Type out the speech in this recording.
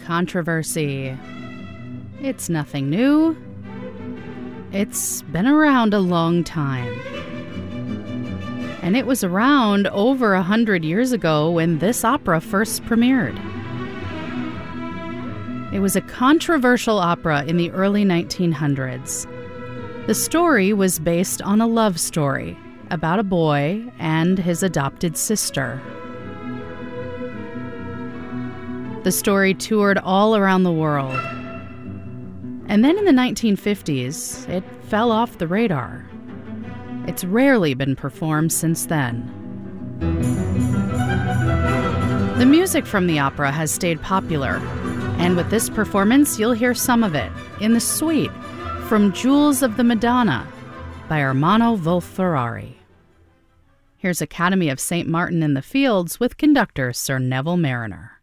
controversy. It's nothing new. It's been around a long time. And it was around over 100 years ago when this opera first premiered. It was a controversial opera in the early 1900s. The story was based on a love story about a boy and his adopted sister. The story toured all around the world. And then in the 1950s, it fell off the radar. It's rarely been performed since then. The music from the opera has stayed popular, and with this performance, you'll hear some of it in the suite from Jewels of the Madonna by Ermanno Wolf-Ferrari. Here's Academy of St. Martin in the Fields with conductor Sir Neville Marriner.